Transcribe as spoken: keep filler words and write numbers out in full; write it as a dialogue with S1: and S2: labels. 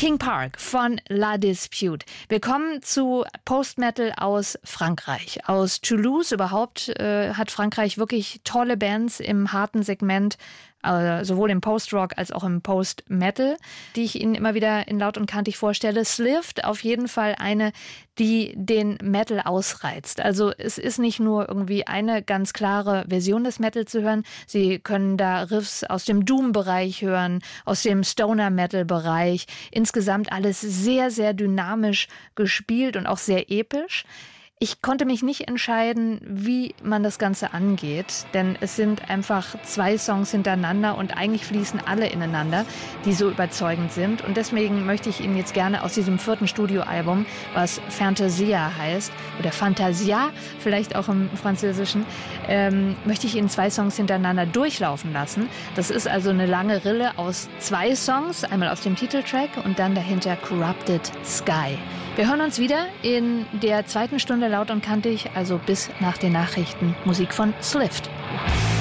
S1: King Park von La Dispute. Wir kommen zu Post-Metal aus Frankreich. Aus Toulouse überhaupt äh, hat Frankreich wirklich tolle Bands im harten Segment, äh, sowohl im Post-Rock als auch im Post-Metal, die ich Ihnen immer wieder in Laut und Kantig vorstelle. Slift auf jeden Fall eine, die den Metal ausreizt. Also es ist nicht nur irgendwie eine ganz klare Version des Metal zu hören. Sie können da Riffs aus dem Doom-Bereich hören, aus dem Stoner-Metal-Bereich. Insgesamt alles sehr, sehr dynamisch gespielt und auch sehr episch. Ich konnte mich nicht entscheiden, wie man das Ganze angeht, denn es sind einfach zwei Songs hintereinander und eigentlich fließen alle ineinander, die so überzeugend sind. Und deswegen möchte ich Ihnen jetzt gerne aus diesem vierten Studioalbum, was Fantasia heißt, oder Fantasia, vielleicht auch im Französischen, ähm, möchte ich Ihnen zwei Songs hintereinander durchlaufen lassen. Das ist also eine lange Rille aus zwei Songs, einmal aus dem Titeltrack und dann dahinter Corrupted Sky. Wir hören uns wieder in der zweiten Stunde Laut und Kantig, also bis nach den Nachrichten. Musik von Slift.